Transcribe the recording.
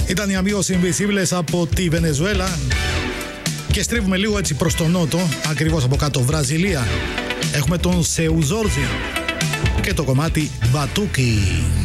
Ήταν οι Amigos Invisibles από τη Βενεζουέλα. Και στρίβουμε λίγο έτσι προς τον νότο, ακριβώς από κάτω, Βραζιλία. Έχουμε τον Seu Jorge και το κομμάτι Batuque.